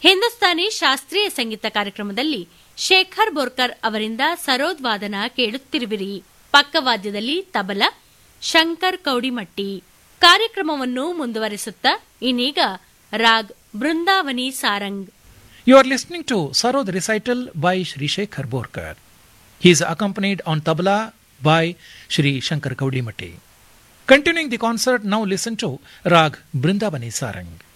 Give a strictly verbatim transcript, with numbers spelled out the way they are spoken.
ಹಿಂದೂಸ್ತಾನಿ ಶಾಸ್ತ್ರೀಯ ಸಂಗೀತ ಕಾರ್ಯಕ್ರಮದಲ್ಲಿ ಶೇಖರ್ ಬೋರ್ಕರ್ ಅವರಿಂದ ಸರೋದ್ ವಾದನ ಕೇಳುತ್ತಿರುವಿರಿ. ಪಕ್ಕವಾದ್ಯದಲ್ಲಿ ತಬಲ ಶಂಕರ್ ಕೌಡಿಮಟ್ಟಿ. ಕಾರ್ಯಕ್ರಮವನ್ನು ಮುಂದುವರಿಸುತ್ತಾ ಇನ್ನೀಗ raag ಬೃಂದಾವನಿ Sarang. You are listening to Sarod recital by Shri Shekhar Borkar. He is accompanied on tabla by Shri Shankar Kaudimatti. Continuing the concert, now listen to Rag Brindavani Sarang.